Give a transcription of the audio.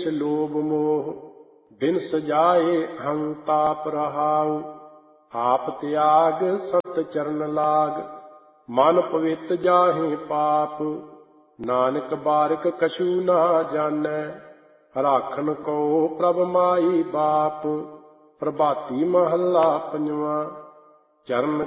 ਕਲੇਸ਼ ਲੋਭ ਮੋਹ, ਬਿਨ ਸਜਾਏ ਅਹੰ ਤਾਪ ਰਹਾਉ। ਆਪ ਤਿਆਗ ਸਤ ਚਰਨ ਲਾਗ, ਮਨ ਪਵਿੱਤ ਜਾਹੇ ਪਾਪ। ਨਾਨਕ ਬਾਰਿਕ ਕਛੂ ਨਾ ਜਾਣੈ, ਰਾਖਨ ਕੋ ਪ੍ਰਭ ਮਾਈ ਬਾਪ। ਪ੍ਰਭਾਤੀ ਮਹੱਲਾ ਪੰਜਵਾਂ। ਚਰਨ